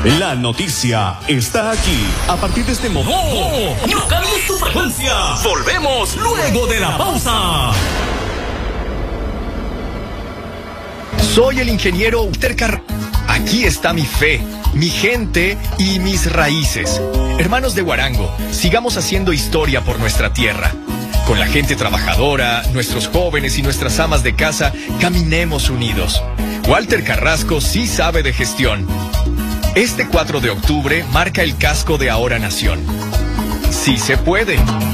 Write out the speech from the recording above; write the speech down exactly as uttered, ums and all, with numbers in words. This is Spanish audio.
La noticia está aquí. A partir de este momento. ¡No! ¡No cambies tu frecuencia! ¡Volvemos luego de la pausa! Soy el ingeniero Walter Carrasco. Aquí está mi fe, mi gente y mis raíces. Hermanos de Huarango, sigamos haciendo historia por nuestra tierra. Con la gente trabajadora, nuestros jóvenes y nuestras amas de casa, caminemos unidos. Walter Carrasco sí sabe de gestión. Este cuatro de octubre marca el casco de Ahora Nación. Sí se puede.